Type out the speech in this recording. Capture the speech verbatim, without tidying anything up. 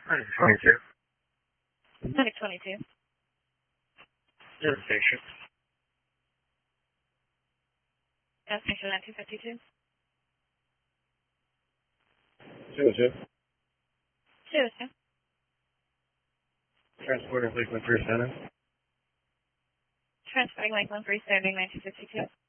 twenty-two. Medic twenty-two. Destination. Destination nineteen fifty-two. Two two. Two two. Transporting Lakeland First Center. Transferring Lakeland Free Standing nineteen fifty-two.